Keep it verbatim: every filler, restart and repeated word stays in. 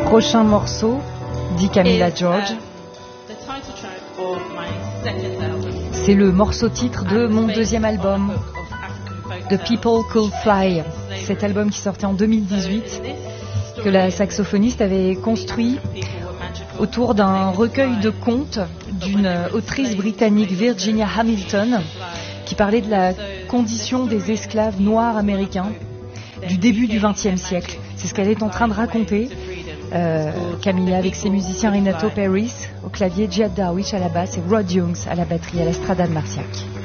Prochain morceau, dit Camilla George. C'est le morceau titre de mon deuxième album, The People Could Fly. Cet album qui sortait en deux mille dix-huit, que la saxophoniste avait construit autour d'un recueil de contes d'une autrice britannique, Virginia Hamilton, qui parlait de la condition des esclaves noirs américains du début du vingtième siècle. C'est ce qu'elle est en train de raconter, euh, Camilla, avec ses musiciens Renato Paris au clavier, Jihad Darwish à la basse et Rod Youngs à la batterie à la Strada de Marciac.